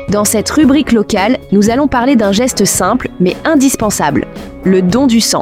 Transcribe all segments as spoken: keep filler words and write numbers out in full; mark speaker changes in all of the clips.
Speaker 1: Dans cette rubrique locale, nous allons parler d'un geste simple mais indispensable, le don du sang.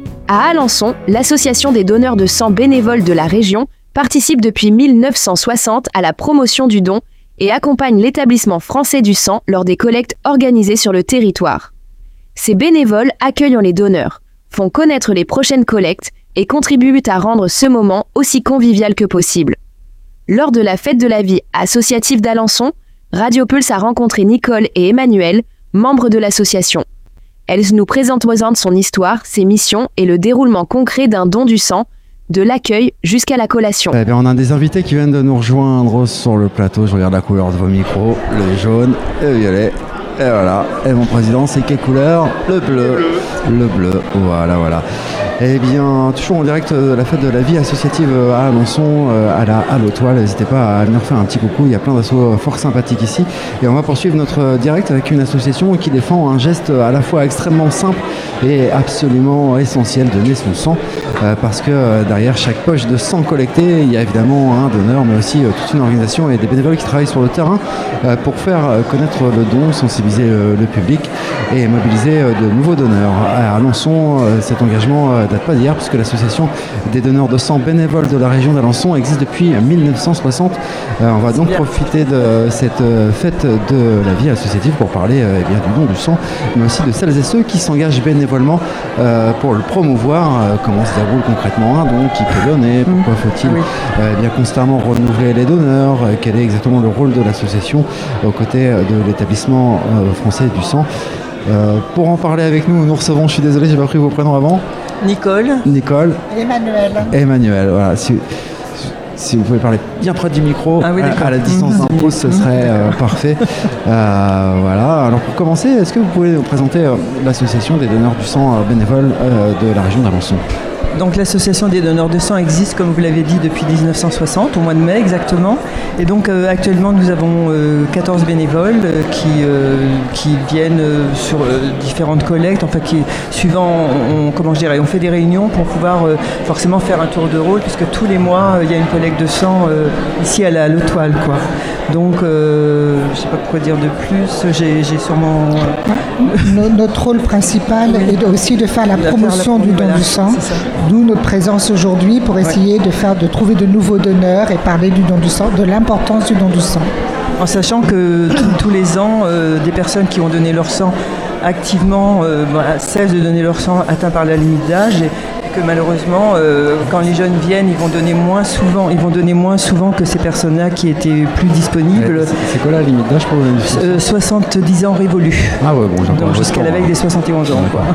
Speaker 1: À Alençon, l'association des donneurs de sang bénévoles de la région participe depuis mille neuf cent soixante à la promotion du don et accompagne l'établissement français du sang lors des collectes organisées sur le territoire. Ces bénévoles accueillent les donneurs, font connaître les prochaines collectes et contribuent à rendre ce moment aussi convivial que possible. Lors de la fête de la vie associative d'Alençon, Radio Pulse a rencontré Nicole et Emmanuel, membres de l'association. Elles nous présentent son histoire, ses missions et le déroulement concret d'un don du sang, de l'accueil jusqu'à la collation.
Speaker 2: Eh bien, on a des invités qui viennent de nous rejoindre sur le plateau. Je regarde la couleur de vos micros, le jaune et le violet. Et voilà. Et mon président, c'est quelle couleur ? Le bleu. Le bleu. Voilà, voilà. Eh bien, toujours en direct de la fête de la vie associative à Alençon, à la Halle aux Toiles. N'hésitez pas à venir faire un petit coucou. Il y a plein d'assauts fort sympathiques ici. Et on va poursuivre notre direct avec une association qui défend un geste à la fois extrêmement simple et absolument essentiel, donner son sang. Euh, parce que euh, derrière chaque poche de sang collecté, il y a évidemment un donneur, mais aussi euh, toute une organisation et des bénévoles qui travaillent sur le terrain euh, pour faire euh, connaître le don, sensibiliser euh, le public et mobiliser euh, de nouveaux donneurs. À Alençon, euh, cet engagement euh, date pas d'hier, puisque l'association des donneurs de sang bénévoles de la région d'Alençon existe depuis mille neuf cent soixante. Euh, on va donc profiter de cette euh, fête de la vie associative pour parler euh, eh bien, du don du sang, mais aussi de celles et ceux qui s'engagent bénévolement euh, pour le promouvoir. Euh, comment se déroule concrètement un don, qui peut donner, pourquoi faut-il oui. euh, eh bien, constamment renouveler les donneurs, euh, quel est exactement le rôle de l'association aux côtés de l'établissement euh, français du sang. Euh, pour en parler avec nous, nous recevons, je suis désolé, j'ai pas pris vos prénoms avant.
Speaker 3: Nicole.
Speaker 2: Nicole.
Speaker 4: Emmanuel.
Speaker 2: Emmanuel, voilà. Si, si vous pouvez parler bien près du micro,
Speaker 3: ah oui,
Speaker 2: à, à la distance mmh. d'un pouce, ce serait euh, parfait. Euh, voilà. Alors pour commencer, est-ce que vous pouvez nous présenter euh, l'association des donneurs du sang euh, bénévoles euh, de la région d'Alençon ?
Speaker 3: Donc l'association des donneurs de sang existe, comme vous l'avez dit, depuis dix-neuf cent soixante, au mois de mai exactement. Et donc euh, actuellement nous avons euh, quatorze bénévoles euh, qui, euh, qui viennent euh, sur euh, différentes collectes, enfin qui, suivant, on, comment je dirais, on fait des réunions pour pouvoir euh, forcément faire un tour de rôle, puisque tous les mois euh, il y a une collecte de sang euh, ici à la Halle aux Toiles, quoi. Donc euh, je ne sais pas quoi dire de plus, j'ai, j'ai sûrement...
Speaker 4: Euh... Notre rôle principal oui. est aussi de faire la promotion du don voilà, du sang. D'où notre présence aujourd'hui pour essayer ouais. de, faire, de trouver de nouveaux donneurs et parler du don du sang, de l'importance du don du sang.
Speaker 3: En sachant que tous les ans, euh, des personnes qui ont donné leur sang activement euh, voilà, cessent de donner leur sang atteint par la limite d'âge et que malheureusement, euh, quand les jeunes viennent, ils vont donner moins souvent, ils vont donner moins souvent que ces personnes-là qui étaient plus disponibles.
Speaker 2: C'est, c'est quoi la limite d'âge pour donner du sang ?
Speaker 3: euh, soixante-dix ans révolus.
Speaker 2: Ah ouais, bon,
Speaker 3: donc jusqu'à la veille des soixante et onze ans. Quoi.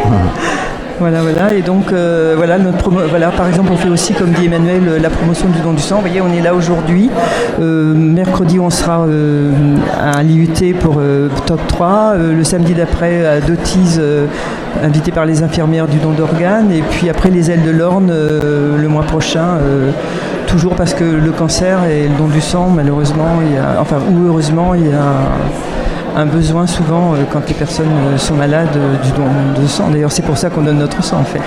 Speaker 3: Voilà, voilà, et donc euh, voilà, notre promo- voilà, par exemple, on fait aussi, comme dit Emmanuel, la promotion du don du sang. Vous voyez, on est là aujourd'hui. Euh, mercredi, on sera euh, à l'I U T pour euh, top trois. Euh, le samedi d'après, à Dotiz, euh, invité par les infirmières du don d'organes. Et puis après, les ailes de l'Orne, euh, le mois prochain. Euh, toujours parce que le cancer et le don du sang, malheureusement, il y a, enfin, ou heureusement, il y a un besoin souvent euh, quand les personnes euh, sont malades euh, du don de sang. D'ailleurs, c'est pour ça qu'on donne notre sang en fait.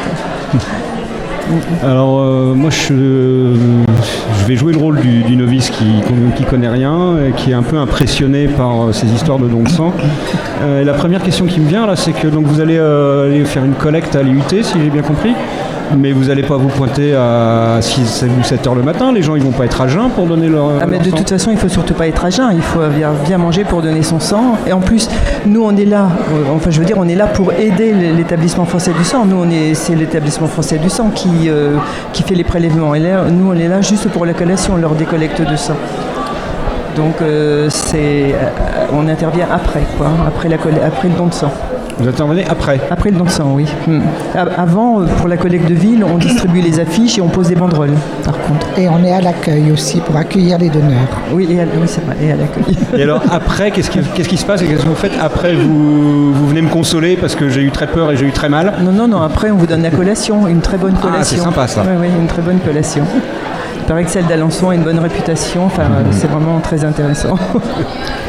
Speaker 5: Alors euh, moi je, euh, je vais jouer le rôle du, du novice qui qui connaît rien et qui est un peu impressionné par euh, ces histoires de don de sang. Euh, et la première question qui me vient là, c'est que donc vous allez euh, aller faire une collecte à l'I U T, si j'ai bien compris. Mais vous n'allez pas vous pointer à six ou sept heures le matin, les gens ils vont pas être à jeun pour donner leur,
Speaker 3: ah mais
Speaker 5: leur
Speaker 3: de
Speaker 5: sang.
Speaker 3: toute façon il faut surtout pas être à jeun, il faut bien, bien manger pour donner son sang. Et en plus nous on est là, enfin je veux dire on est là pour aider l'établissement français du sang. Nous on est, c'est l'établissement français du sang qui, euh, qui fait les prélèvements. Et là, nous on est là juste pour la collation lors des collectes de sang. Donc euh, c'est, on intervient après quoi, après, la, après le don de sang.
Speaker 5: Vous intervenez après ?
Speaker 3: Après le don de sang, oui. Hum. Avant, pour la collecte de ville, on distribue les affiches et on pose des banderoles, par contre.
Speaker 4: Et on est à l'accueil aussi, pour accueillir les donneurs.
Speaker 3: Oui, et à, oui c'est vrai, et à l'accueil.
Speaker 5: Et alors après, qu'est-ce qui, qu'est-ce qui se passe et qu'est-ce que vous faites après ? vous, vous venez me consoler parce que j'ai eu très peur et j'ai eu très mal ?
Speaker 3: Non, non, non, après on vous donne la collation, une très bonne collation.
Speaker 5: Ah, c'est sympa ça.
Speaker 3: Oui, oui, une très bonne collation. Il paraît que celle d'Alençon a une bonne réputation, enfin, mmh. c'est vraiment très intéressant.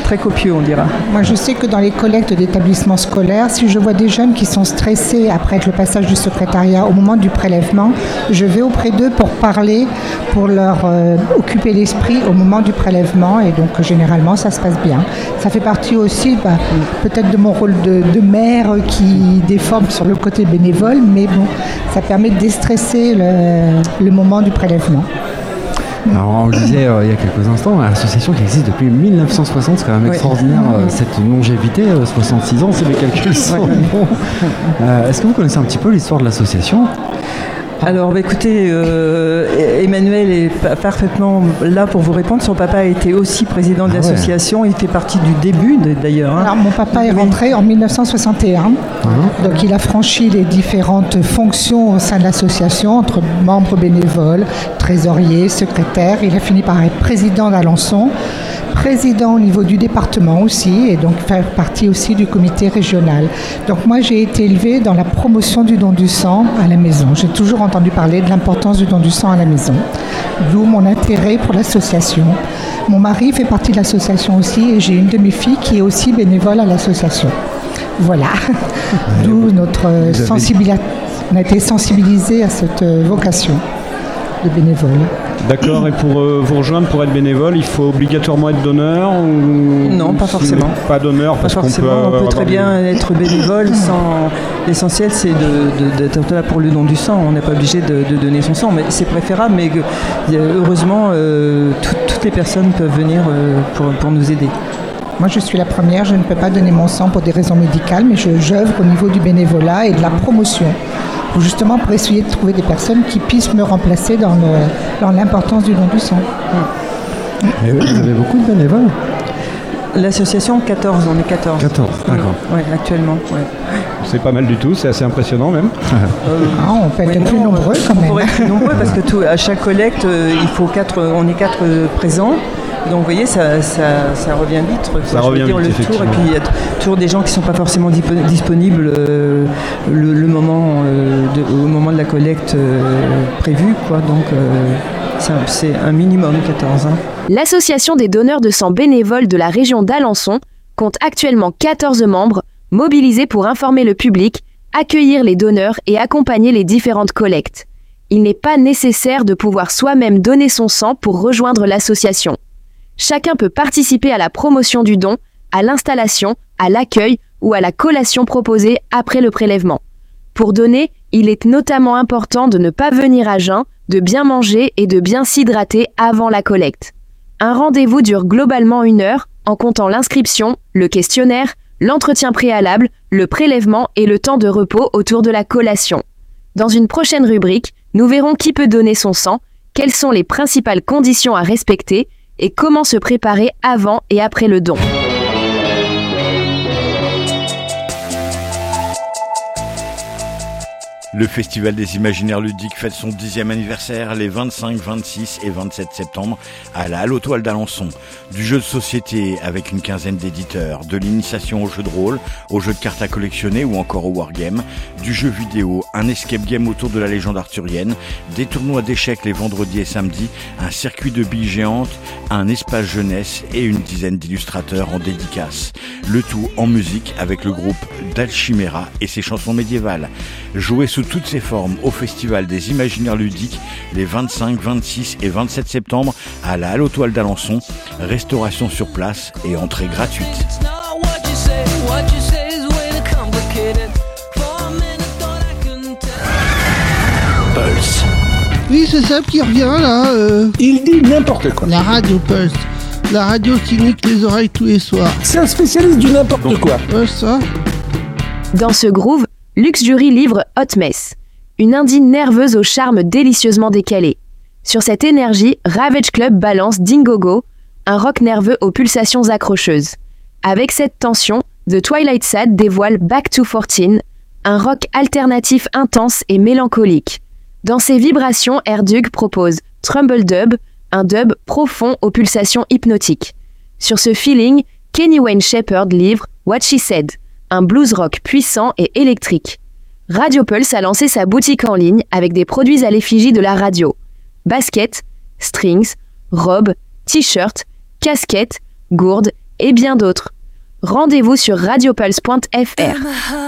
Speaker 3: très copieux, on dira.
Speaker 4: Moi, je sais que dans les collectes d'établissements scolaires, si je vois des jeunes qui sont stressés après le passage du secrétariat au moment du prélèvement, je vais auprès d'eux pour parler, pour leur euh, occuper l'esprit au moment du prélèvement, et donc généralement ça se passe bien. Ça fait partie aussi bah, peut-être de mon rôle de, de mère qui déforme sur le côté bénévole, mais bon, ça permet de déstresser le, le moment du prélèvement.
Speaker 2: Alors on le disait euh, il y a quelques instants, l'association qui existe depuis mille neuf cent soixante, c'est quand même extraordinaire, euh, cette longévité, euh, soixante-six ans, c'est mes calculs sont bons. Euh, est-ce que vous connaissez un petit peu l'histoire de l'association ?
Speaker 3: Alors, bah, écoutez, euh, Emmanuel est pa- parfaitement là pour vous répondre. Son papa a été aussi président de
Speaker 2: Ah
Speaker 3: l'association. Ouais. Il fait partie du début, de, d'ailleurs. Hein.
Speaker 4: Alors, mon papa est rentré en mille neuf cent soixante et un. Mmh. Donc, il a franchi les différentes fonctions au sein de l'association, entre membres bénévoles, trésorier, secrétaire. Il a fini par être président d'Alençon, président au niveau du département aussi, et donc faire partie aussi du comité régional. Donc moi, j'ai été élevée dans la promotion du don du sang à la maison. J'ai toujours entendu parler de l'importance du don du sang à la maison, d'où mon intérêt pour l'association. Mon mari fait partie de l'association aussi, et j'ai une de mes filles qui est aussi bénévole à l'association. Voilà, d'où notre sensibilité. On a été sensibilisés à cette vocation de bénévole.
Speaker 5: D'accord, et pour euh, vous rejoindre, pour être bénévole, il faut obligatoirement être donneur ou...
Speaker 3: Non, pas forcément.
Speaker 5: Pas donneur, parce
Speaker 3: pas
Speaker 5: qu'on
Speaker 3: forcément.
Speaker 5: peut...
Speaker 3: On peut très bien des... être bénévole sans... L'essentiel, c'est de, de, d'être là pour le don du sang. On n'est pas obligé de, de donner son sang, mais c'est préférable. Mais que, heureusement, euh, tout, toutes les personnes peuvent venir euh, pour, pour nous aider.
Speaker 4: Moi, je suis la première. Je ne peux pas donner mon sang pour des raisons médicales, mais je, j'œuvre au niveau du bénévolat et de la promotion. Justement pour essayer de trouver des personnes qui puissent me remplacer dans, le, dans l'importance du don du sang.
Speaker 2: Et vous avez beaucoup de bénévoles ?
Speaker 3: L'association, quatorze, on est quatorze.
Speaker 2: quatorze, d'accord.
Speaker 3: Oui, ouais, actuellement. Ouais.
Speaker 5: C'est pas mal du tout, c'est assez impressionnant même.
Speaker 3: Euh,
Speaker 4: ah, on peut être oui, plus non, nombreux quand même.
Speaker 3: On pourrait être plus nombreux parce que tout, à chaque collecte, euh, il faut quatre, on est quatre euh, présents. Donc vous voyez, ça, ça, ça revient vite.
Speaker 5: Ça revient
Speaker 3: dire,
Speaker 5: vite,
Speaker 3: le tour, et puis il y a toujours des gens qui ne sont pas forcément disponibles euh, le, le moment, euh, de, au moment de la collecte euh, prévue. Quoi. Donc euh, c'est, un, c'est un minimum quatorze. Hein.
Speaker 1: L'Association des donneurs de sang bénévoles de la région d'Alençon compte actuellement quatorze membres mobilisés pour informer le public, accueillir les donneurs et accompagner les différentes collectes. Il n'est pas nécessaire de pouvoir soi-même donner son sang pour rejoindre l'association. Chacun peut participer à la promotion du don, à l'installation, à l'accueil ou à la collation proposée après le prélèvement. Pour donner, il est notamment important de ne pas venir à jeun, de bien manger et de bien s'hydrater avant la collecte. Un rendez-vous dure globalement une heure, en comptant l'inscription, le questionnaire, l'entretien préalable, le prélèvement et le temps de repos autour de la collation. Dans une prochaine rubrique, nous verrons qui peut donner son sang, quelles sont les principales conditions à respecter, et comment se préparer avant et après le don.
Speaker 6: Le Festival des Imaginaires Ludiques fête son dixième anniversaire les vingt-cinq, vingt-six et vingt-sept septembre à la Halle aux Toiles d'Alençon. Du jeu de société avec une quinzaine d'éditeurs, de l'initiation au jeu de rôle, au jeu de cartes à collectionner ou encore au wargame, du jeu vidéo, un escape game autour de la légende arthurienne, des tournois d'échecs les vendredis et samedis, un circuit de billes géantes, un espace jeunesse et une dizaine d'illustrateurs en dédicace. Le tout en musique avec le groupe Dalchimera et ses chansons médiévales. Jouez sous toutes ses formes au Festival des Imaginaires Ludiques les vingt-cinq, vingt-six et vingt-sept septembre à la Halle aux Toiles d'Alençon. Restauration sur place et entrée gratuite.
Speaker 7: Pulse.
Speaker 8: Oui, c'est ça qui revient là. Euh...
Speaker 7: Il dit n'importe quoi.
Speaker 8: La radio Pulse. La radio qui nique les oreilles tous les soirs.
Speaker 7: C'est un spécialiste du n'importe quoi.
Speaker 8: Ouais, ça.
Speaker 1: Dans ce groove, Lux Jury livre Hot Mess, une indie nerveuse au charme délicieusement décalé. Sur cette énergie, Ravage Club balance Dingogo, un rock nerveux aux pulsations accrocheuses. Avec cette tension, The Twilight Sad dévoile Back to fourteen, un rock alternatif intense et mélancolique. Dans ses vibrations, Erdug propose Trumble Dub, un dub profond aux pulsations hypnotiques. Sur ce feeling, Kenny Wayne Shepherd livre What She Said, un blues rock puissant et électrique. Radio Pulse a lancé sa boutique en ligne avec des produits à l'effigie de la radio. Baskets, strings, robes, t-shirts, casquettes, gourdes et bien d'autres. Rendez-vous sur radiopulse point f r.